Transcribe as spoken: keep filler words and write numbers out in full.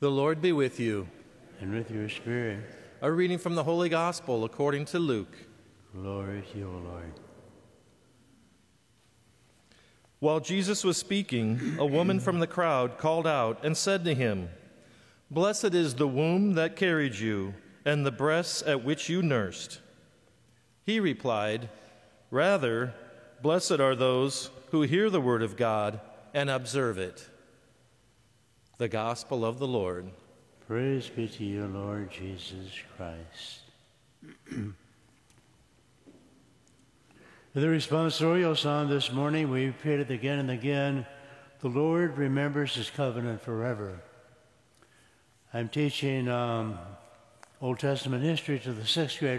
The Lord be with you. And with your spirit. A reading from the Holy Gospel according to Luke. Glory to you, O Lord. While Jesus was speaking, a woman from the crowd called out and said to him, "Blessed is the womb that carried you, and the breasts at which you nursed." He replied, "Rather, blessed are those who hear the word of God and observe it." The Gospel of the Lord. Praise be to you, Lord Jesus Christ. The responsorial psalm this morning, we repeat it again and again. The Lord remembers his covenant forever. I'm teaching um, Old Testament history to the sixth graders.